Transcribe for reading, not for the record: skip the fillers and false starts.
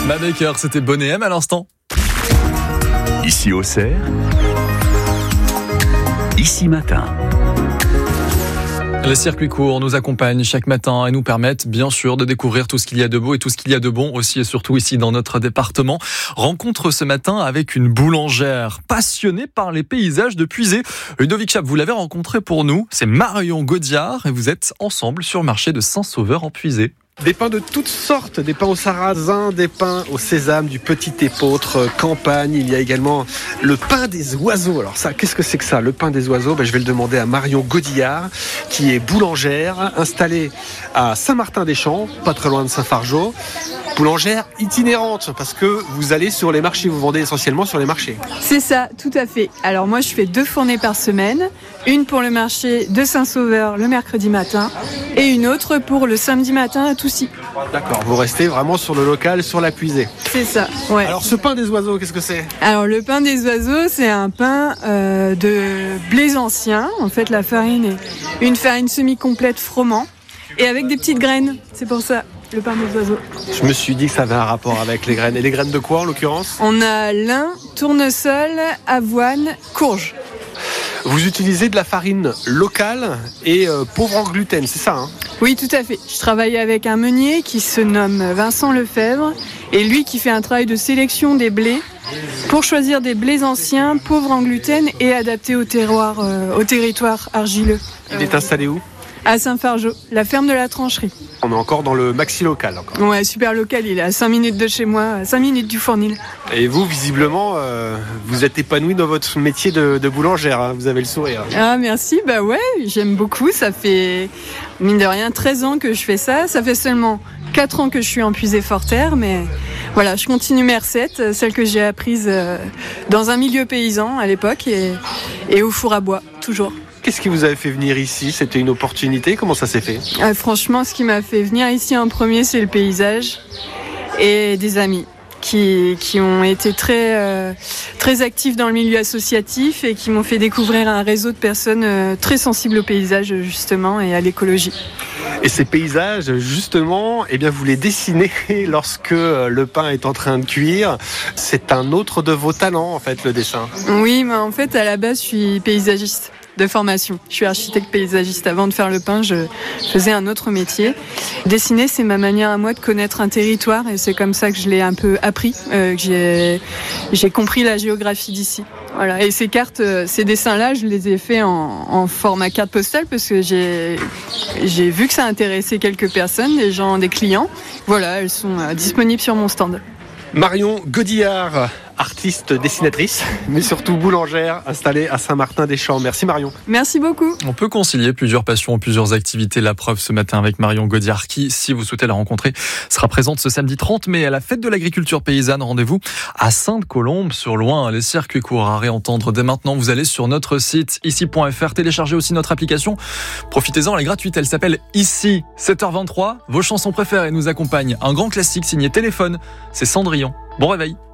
Baker, c'était Bonnet M à l'instant. Ici Auxerre, ici matin. Les circuits courts nous accompagnent chaque matin et nous permettent bien sûr de découvrir tout ce qu'il y a de beau et tout ce qu'il y a de bon aussi et surtout ici dans notre département. Rencontre ce matin avec une boulangère passionnée par les paysages de Puisé. Ludovic Chap, vous l'avez rencontré pour nous, c'est Marion Gaudiard et vous êtes ensemble sur le marché de Saint-Sauveur en Puisé. Des pains de toutes sortes, des pains au sarrasin, des pains au sésame, du petit épeautre, campagne. Il y a également le pain des oiseaux. Alors ça, qu'est-ce que c'est que ça, le pain des oiseaux ? Je vais le demander à Marion Gaudiard, qui est boulangère, installée à Saint-Martin-des-Champs, pas très loin de Saint-Fargeau. Boulangère itinérante, parce que vous allez sur les marchés, vous vendez essentiellement sur les marchés. C'est ça, tout à fait. Alors moi, je fais 2 fournées par semaine. Une pour le marché de Saint-Sauveur le mercredi matin et une autre pour le samedi matin à Toussy. D'accord, vous restez vraiment sur le local, sur la Puisée. C'est ça, ouais. Alors ce pain des oiseaux, qu'est-ce que c'est ? Alors le pain des oiseaux, c'est un pain de blé ancien. En fait, la farine est une farine semi-complète froment et avec des petites graines. C'est pour ça, le pain des oiseaux. Je me suis dit que ça avait un rapport avec les graines. Et les graines de quoi en l'occurrence ? On a lin, tournesol, avoine, courge. Vous utilisez de la farine locale et pauvre en gluten, c'est ça, hein ? Oui, tout à fait. Je travaille avec un meunier qui se nomme Vincent Lefebvre et lui qui fait un travail de sélection des blés pour choisir des blés anciens, pauvres en gluten et adaptés au terroir, au territoire argileux. Il est installé où ? À Saint-Fargeau, la ferme de la Trancherie. On est encore dans le maxi local. Encore. Ouais, super local, il est à 5 minutes de chez moi, à 5 minutes du Fournil. Et vous, visiblement, vous êtes épanoui dans votre métier de boulangère, hein, vous avez le sourire. Ah merci, bah ouais, j'aime beaucoup, ça fait, mine de rien, 13 ans que je fais ça. Ça fait seulement 4 ans que je suis en Puisé-Forterre, mais voilà, je continue mes recettes, celles que j'ai apprises dans un milieu paysan à l'époque et au four à bois, toujours. Qu'est-ce qui vous avait fait venir ici ? C'était une opportunité ? Comment ça s'est fait ? Franchement, ce qui m'a fait venir ici en premier, c'est le paysage et des amis qui ont été très actifs dans le milieu associatif et qui m'ont fait découvrir un réseau de personnes très sensibles au paysage justement et à l'écologie. Et ces paysages, justement, eh bien, vous les dessinez lorsque le pain est en train de cuire. C'est un autre de vos talents, en fait, le dessin. Oui, mais en fait, à la base, je suis paysagiste de formation. Je suis architecte paysagiste. Avant de faire le pain, je faisais un autre métier. Dessiner, c'est ma manière à moi de connaître un territoire et c'est comme ça que je l'ai un peu appris, que j'ai compris la géographie d'ici. Voilà. Et ces cartes, ces dessins-là, je les ai faits en format carte postale parce que j'ai vu que ça intéressait quelques personnes, des gens, des clients. Voilà, elles sont disponibles sur mon stand. Marion Gaudiard, artiste dessinatrice, mais surtout boulangère, installée à Saint-Martin-des-Champs. Merci Marion. Merci beaucoup. On peut concilier plusieurs passions, plusieurs activités. La preuve ce matin avec Marion Gaudiard qui, si vous souhaitez la rencontrer, sera présente ce samedi 30 mai à la fête de l'agriculture paysanne. Rendez-vous à Sainte-Colombe sur Loing. Les circuits courts à réentendre dès maintenant. Vous allez sur notre site ici.fr, téléchargez aussi notre application. Profitez-en, elle est gratuite. Elle s'appelle Ici, 7h23. Vos chansons préférées nous accompagnent. Un grand classique signé Téléphone, c'est Cendrillon. Bon réveil.